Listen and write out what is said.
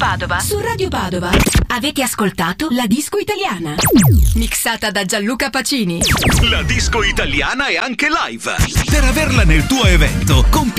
Padova. Su Radio Padova avete ascoltato La Disco Italiana, mixata da Gianluca Pacini. La disco italiana è anche live. Per averla nel tuo evento,